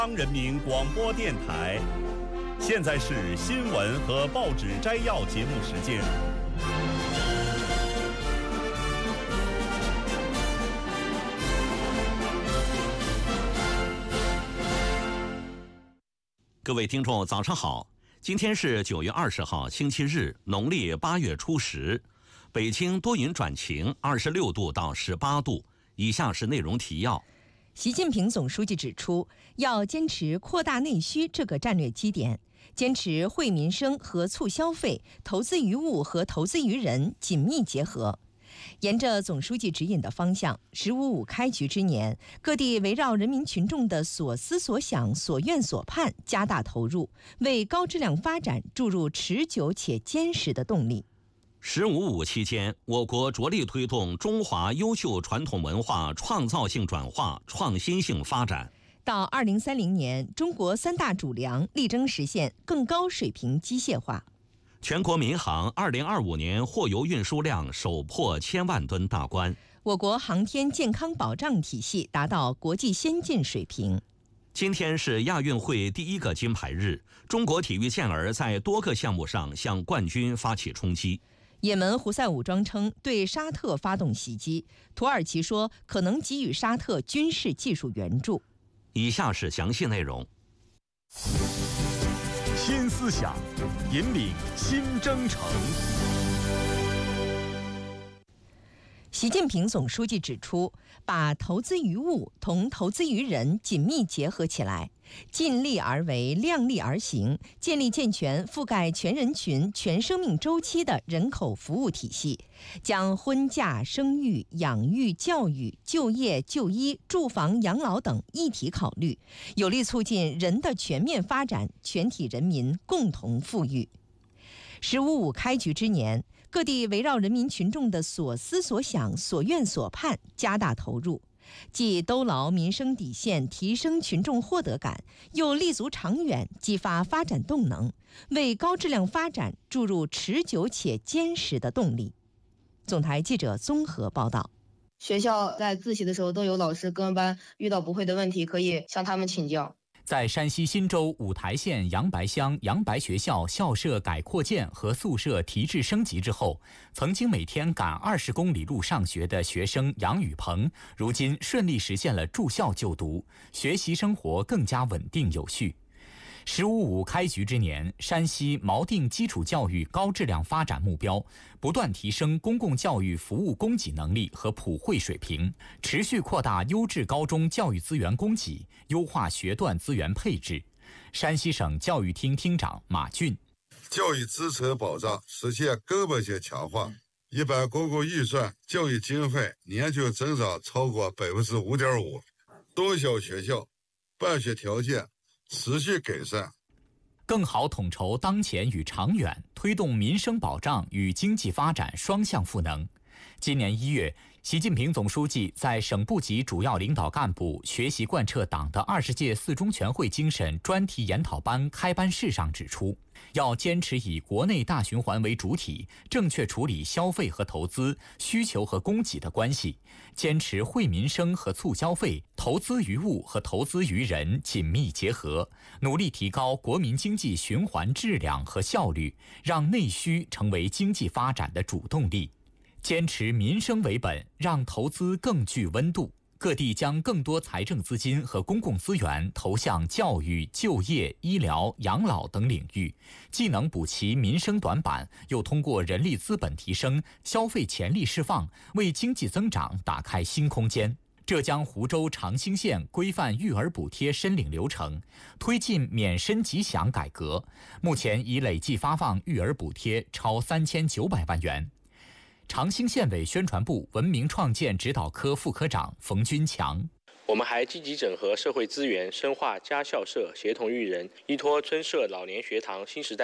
中央人民广播电台，现在是新闻和报纸摘要节目时间。各位听众，早上好！今天是9月20号，星期日，农历8月初10。北京多云转晴，26度到18度。以下是内容提要。 习近平总书记指出，要坚持扩大内需这个战略基点，坚持惠民生和促消费、投资于物和投资于人紧密结合。沿着总书记指引的方向，“15+5”开局之年，各地围绕人民群众的所思所想、所愿所盼，加大投入，为高质量发展注入持久且坚实的动力。 “15+5”期间，我国着力推动中华优秀传统文化创造性转化、创新性发展。 到2030年，中国3大主粮力争实现更高水平机械化。 全国民航2025年货邮运输量首破1000万吨大关。 我国航天健康保障体系达到国际先进水平。 今天是亚运会第1个金牌日，中国体育健儿在多个项目上向冠军发起冲击。 也门胡塞武装称对沙特发动袭击，土耳其说可能给予沙特军事技术援助。 以下是详细内容。 新思想，引领新征程。 习近平总书记指出，把投资于物同投资于人紧密结合起来，尽力而为，量力而行，建立健全覆盖全人群、全生命周期的人口服务体系，将婚嫁、生育、养育、教育、就业、就医、住房、养老等一体考虑，有力促进人的全面发展，全体人民共同富裕。“15+5”开局之年，各地围绕人民群众的所思所想、所愿所盼，加大投入，既兜牢民生底线，提升群众获得感，又立足长远，激发发展动能，为高质量发展注入持久且坚实的动力。总台记者综合报道。 学校在自习的时候都有老师跟班，遇到不会的问题可以向他们请教。 在山西忻州五台县杨白乡杨白学校校舍改扩建和宿舍提质升级之后，曾经每天赶20公里路上学的学生杨宇鹏，如今顺利实现了住校就读，学习生活更加稳定有序。“15+5”开局之年，山西锚定基础教育高质量发展目标，不断提升公共教育服务供给能力和普惠水平，持续扩大优质高中教育资源供给，优化学段资源配置。山西省教育厅厅长马俊： 教育支持保障实现根本性强化，一般公共预算教育经费年均增长超过5.5%，中小学校办学条件持续改善， 更好统筹当前与长远，推动民生保障与经济发展双向赋能。今年1月，习近平总书记在省部级主要领导干部学习贯彻党的20届4中全会精神专题研讨班开班式上指出，要坚持以国内大循环为主体，正确处理消费和投资、需求和供给的关系，坚持惠民生和促消费、投资于物和投资于人紧密结合，努力提高国民经济循环质量和效率，让内需成为经济发展的主动力。坚持民生为本，让投资更具温度。各地将更多财政资金和公共资源投向教育、就业、医疗、养老等领域，既能补齐民生短板，又通过人力资本提升、消费潜力释放，为经济增长打开新空间。浙江湖州长兴县规范育儿补贴申领流程，推进免申即享改革，目前已累计发放育儿补贴超3900万元。长兴县委宣传部文明创建指导科副科长冯军强： 我们还积极整合社会资源，深化家校社协同育人，依托村社老年学堂新时代